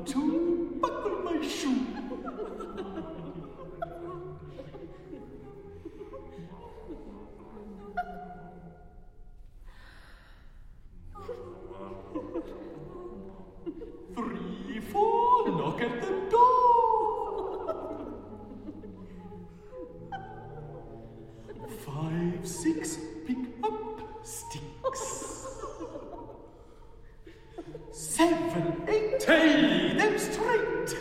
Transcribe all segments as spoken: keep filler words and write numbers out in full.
to buckle my shoe. Three, four, knock at the door. Five, six, pick up sticks. Seven, eight, tie them straight.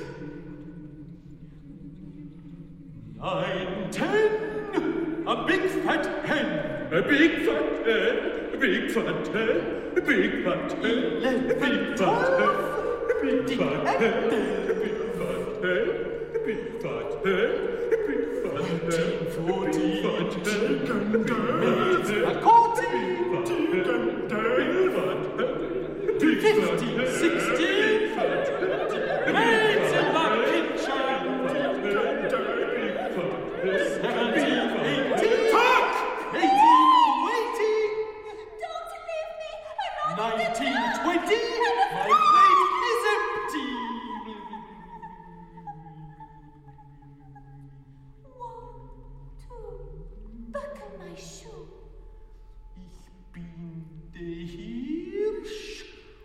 Nine, ten, a big fat hen. A big fat hen, a big fat hen, a big fat hen, a big fat hen. Big fat hen, big fat hen, big fat hen, big fat hen, fourteen, fat hen, according,